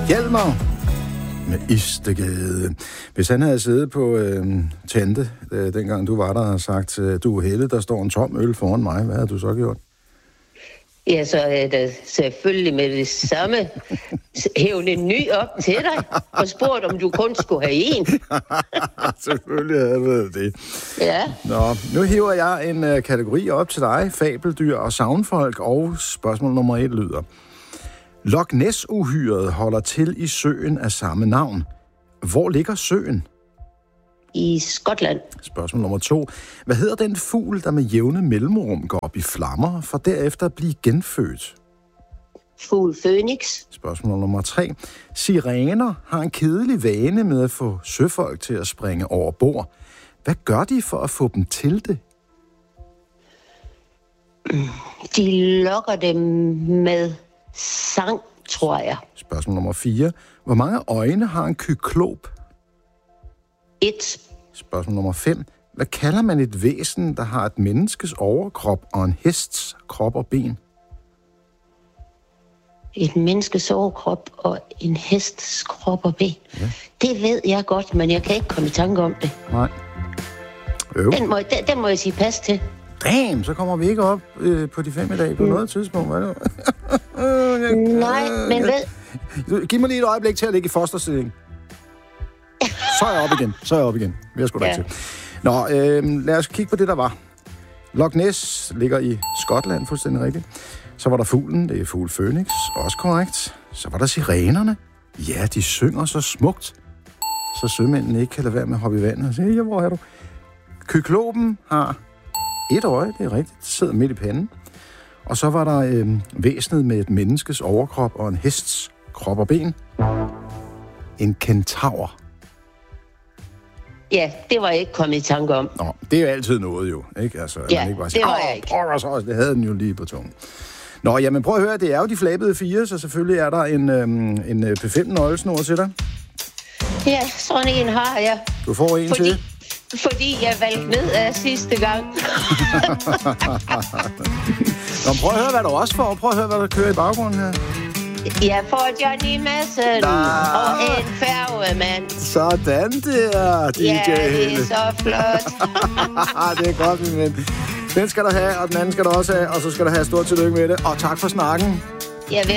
Hjalmar med Istegade. Hvis han havde siddet på Tante, dengang du var der, og sagt, du er Helle, der står en tom øl foran mig, hvad havde du så gjort? Ja, så er det selvfølgelig med det samme hævne en ny op til dig og spurgt, om du kun skulle have en. Selvfølgelig havde det det. Ja. Nå, nu hiver jeg en kategori op til dig, fabeldyr og savnfolk, og spørgsmål nummer 1 lyder: Loch Ness-uhyret holder til i søen af samme navn. Hvor ligger søen? I Skotland. Spørgsmål nummer 2. Hvad hedder den fugl, der med jævne mellemrum går op i flammer, for derefter at blive genfødt? Fugl Phoenix. Spørgsmål nummer 3. Sirener har en kedelig vane med at få søfolk til at springe over bord. Hvad gør de for at få dem til det? De lokker dem med sang, tror jeg. Spørgsmål nummer 4. Hvor mange øjne har en kyklop? 1. Spørgsmål nummer 5. Hvad kalder man et væsen, der har et menneskes overkrop og en hests krop og ben? Et menneskes overkrop og en hests krop og ben. Ja. Det ved jeg godt, men jeg kan ikke komme i tanke om det. Nej. Den må jeg sige pas til. Damn, så kommer vi ikke op på de 5 i dag på noget tidspunkt. Nej, men ved... Giv mig lige et øjeblik til at ligge i fosterstilling. Så er jeg op igen. Vi har sgu da ikke til. Nå, lad os kigge på det, der var. Loch Ness ligger i Skotland, fuldstændig rigtigt. Så var der fuglen, det er fugl Phoenix, også korrekt. Så var der sirenerne. Ja, de synger så smukt, så sømændene ikke kan lade være med at hoppe i vandet og sige, ja, hvor er du? Kyklopen har 1 øje, det er rigtigt, det sidder midt i panden. Og så var der væsenet med et menneskes overkrop og en hests krop og ben. En kentaur. Ja, det var jeg ikke kommet i tanke om. Nå, det er jo altid noget jo, ikke? Altså, ja, man ikke bare siger, det var jeg ikke. Det havde den jo lige på tungen. Nå, jamen prøv at høre, det er jo de flabede 4, så selvfølgelig er der en P5-nøglesnor til dig. Ja, sådan en har jeg. Du får en til. Fordi jeg valgte ned af sidste gang. Nå, prøv at høre, hvad du også får. Prøv at høre, hvad der kører i baggrunden her. Jeg får Johnny Madsen og en færgemand. Sådan der, DJ Ja, det er så flot. Det er godt, min ven. Den skal du have, og den anden skal du også have, og så skal du have stort tillykke med det. Og tak for snakken. Ja,